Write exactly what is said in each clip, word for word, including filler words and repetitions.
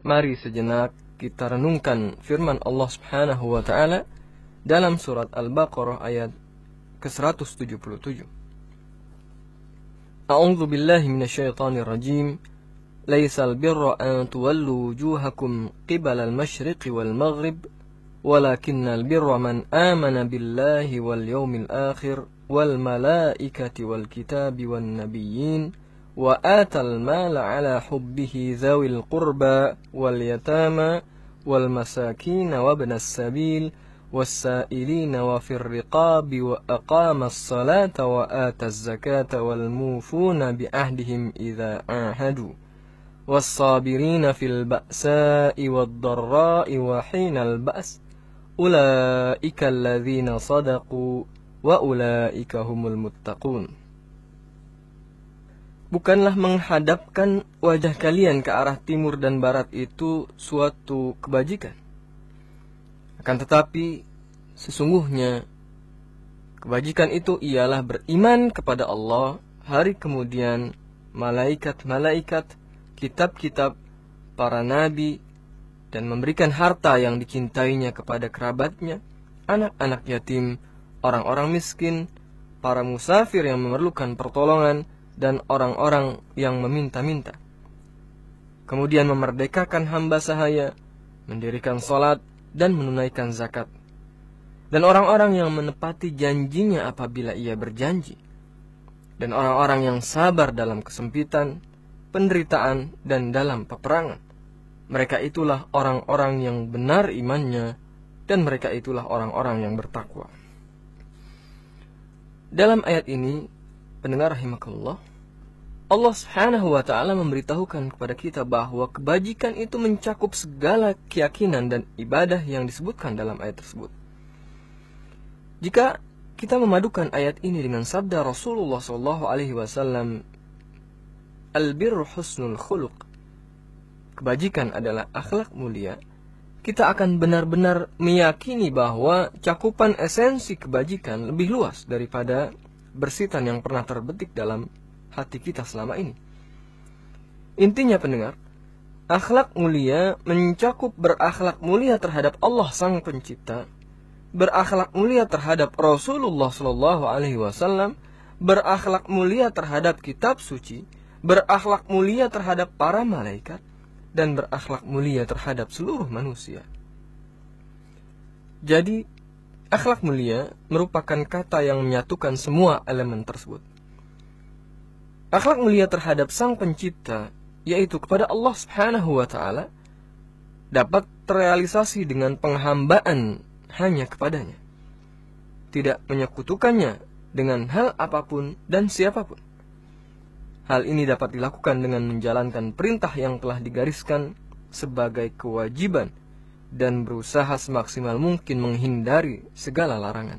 mari sejenak kita renungkan firman Allah Subhanahu wa taala dalam surat Al-Baqarah ayat ke seratus tujuh puluh tujuh. A'udzu billahi minasyaitonir rajim. Laisal birra an tuwallu wujuhakum qibala al-masyriqi wal maghrib, walakinnal birra man amana billahi wal yawmil akhir wal malaikati wal kitabi wan nabiyyin wa atal mala ala hubbihi zawil qurba wal yatama wal masakin wa ibnas sabil was-sa'ilin wa fir riqabi wa aqamas salata wa ataz zakata wal mufuna bi ahdihim idza ahadu was-sabirin fil ba'sa'i wad dharra'i wa hinal ba's ulaika alladzina sadaqu wa ulaika humul muttaqun. Bukanlah menghadapkan wajah kalian ke arah timur dan barat itu suatu kebajikan. Akan tetapi, sesungguhnya kebajikan itu ialah beriman kepada Allah, hari kemudian, malaikat-malaikat, kitab-kitab, para nabi, dan memberikan harta yang dicintainya kepada kerabatnya, anak-anak yatim, orang-orang miskin, para musafir yang memerlukan pertolongan, dan orang-orang yang meminta-minta. Kemudian memerdekakan hamba sahaya, mendirikan salat, dan menunaikan zakat. Dan orang-orang yang menepati janjinya apabila ia berjanji. Dan orang-orang yang sabar dalam kesempitan, penderitaan, dan dalam peperangan. Mereka itulah orang-orang yang benar imannya, dan mereka itulah orang-orang yang bertakwa. Dalam ayat ini, pendengar rahimakumullah, Allah Subhanahu wa taala memberitahukan kepada kita bahwa kebajikan itu mencakup segala keyakinan dan ibadah yang disebutkan dalam ayat tersebut. Jika kita memadukan ayat ini dengan sabda Rasulullah shallallahu alaihi wasallam, al-birru husnul khuluq, kebajikan adalah akhlak mulia, kita akan benar-benar meyakini bahwa cakupan esensi kebajikan lebih luas daripada bersitan yang pernah terbetik dalam hati kita selama ini. Intinya pendengar, akhlak mulia mencakup berakhlak mulia terhadap Allah Sang Pencipta, berakhlak mulia terhadap Rasulullah shallallahu alaihi wasallam, berakhlak mulia terhadap kitab suci, berakhlak mulia terhadap para malaikat, dan berakhlak mulia terhadap seluruh manusia. Jadi, akhlak mulia merupakan kata yang menyatukan semua elemen tersebut. Akhlak mulia terhadap Sang Pencipta, yaitu kepada Allah Subhanahu wa taala, dapat terrealisasi dengan penghambaan hanya kepadanya, tidak menyekutukannya dengan hal apapun dan siapapun. Hal ini dapat dilakukan dengan menjalankan perintah yang telah digariskan sebagai kewajiban dan berusaha semaksimal mungkin menghindari segala larangan.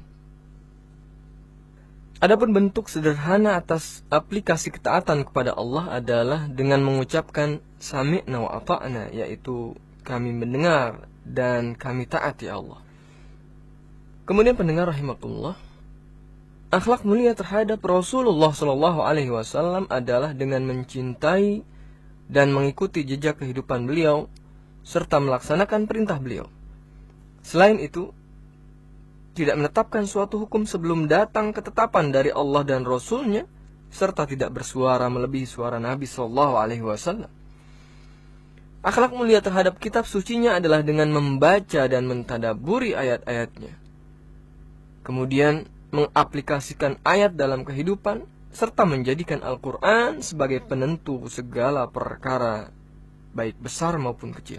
Adapun bentuk sederhana atas aplikasi ketaatan kepada Allah adalah dengan mengucapkan sami'na wa ata'na, yaitu kami mendengar dan kami taat ya Allah. Kemudian pendengar rahimakumullah, akhlak mulia terhadap Rasulullah shallallahu alaihi wasallam adalah dengan mencintai dan mengikuti jejak kehidupan beliau serta melaksanakan perintah beliau. Selain itu, tidak menetapkan suatu hukum sebelum datang ketetapan dari Allah dan Rasul-Nya, serta tidak bersuara melebihi suara Nabi shallallahu alaihi wasallam. Akhlak mulia terhadap kitab sucinya adalah dengan membaca dan mentadaburi ayat-ayatnya. Kemudian mengaplikasikan ayat dalam kehidupan, serta menjadikan Al-Quran sebagai penentu segala perkara, baik besar maupun kecil.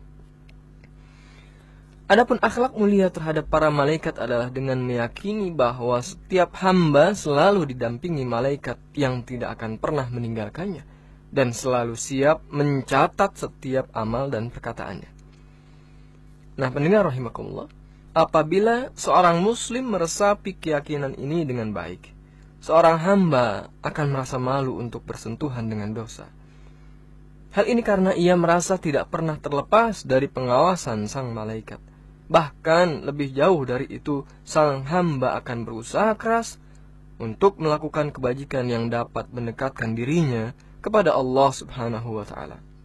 Adapun akhlak mulia terhadap para malaikat adalah dengan meyakini bahwa setiap hamba selalu didampingi malaikat yang tidak akan pernah meninggalkannya dan selalu siap mencatat setiap amal dan perkataannya. Nah, pendengar rahimakumullah, apabila seorang muslim meresapi keyakinan ini dengan baik, seorang hamba akan merasa malu untuk bersentuhan dengan dosa. Hal ini karena ia merasa tidak pernah terlepas dari pengawasan sang malaikat. Bahkan lebih jauh dari itu, sang hamba akan berusaha keras untuk melakukan kebajikan yang dapat mendekatkan dirinya kepada Allah Subhanahu wa taala.